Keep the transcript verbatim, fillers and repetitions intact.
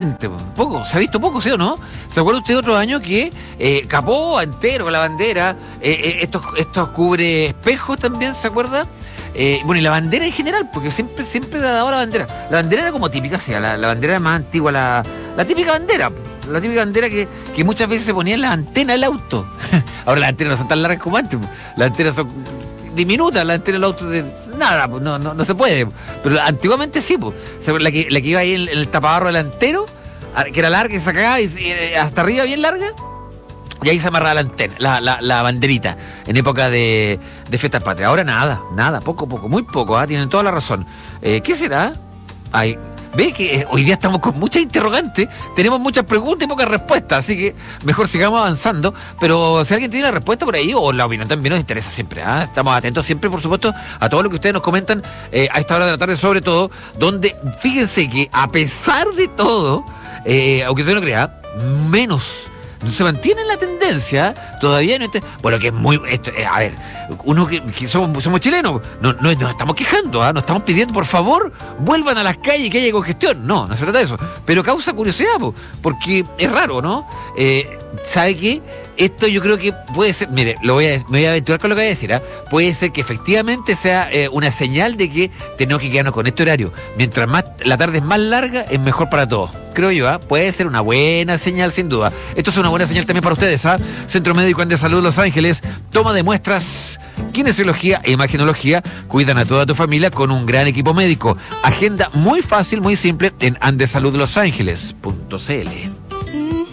gente, poco, se ha visto poco, ¿sí o no? ¿Se acuerda usted de otro año que eh, capó entero con la bandera, eh, eh, estos, estos cubre espejos también, ¿se acuerda? Eh, bueno, y la bandera en general, porque siempre siempre ha dado la bandera. La bandera era como típica, sí, la, la bandera más antigua, la, la típica bandera, la típica bandera que, que muchas veces se ponía en la antena del auto. Ahora las antenas no son tan largas como antes, las antenas son diminutas, las antenas del auto de nada, no, no, no se puede. Pero antiguamente sí, pues. La que, la que iba ahí en, en el tapabarro delantero, que era larga y se sacaba y, y hasta arriba bien larga. Y ahí se amarraba la antena, la, la, la banderita, en época de, de fiestas patrias. Ahora nada, nada, poco, poco, muy poco, ¿eh? Tienen toda la razón. Eh, ¿Qué será? Ay, ve que hoy día estamos con muchas interrogantes, tenemos muchas preguntas y pocas respuestas, así que mejor sigamos avanzando. Pero si alguien tiene la respuesta por ahí, o la opinión también nos interesa siempre, ¿eh? Estamos atentos siempre, por supuesto, a todo lo que ustedes nos comentan eh, a esta hora de la tarde, sobre todo, donde fíjense que a pesar de todo, eh, aunque usted no crea, menos se mantiene la tendencia todavía no está, bueno, que es muy esto, eh, a ver, uno que, que somos, somos chilenos, no, no nos estamos quejando, ¿eh? Nos estamos pidiendo, por favor, vuelvan a las calles y que haya congestión. No, no se trata de eso, pero causa curiosidad, po, porque es raro, ¿no? Eh, ¿sabe qué? Esto yo creo que puede ser, mire, lo voy a, me voy a aventurar con lo que voy a decir, ¿eh? Puede ser que efectivamente sea eh, una señal de que tenemos que quedarnos con este horario. Mientras más la tarde es más larga, es mejor para todos. Creo yo, ¿eh? Puede ser una buena señal, sin duda. Esto es una buena señal también para ustedes, ¿ah? ¿eh? Centro Médico de Salud Los Ángeles, toma de muestras, kinesiología e imagenología, cuidan a toda tu familia con un gran equipo médico. Agenda muy fácil, muy simple en andesaludlosángeles punto c l.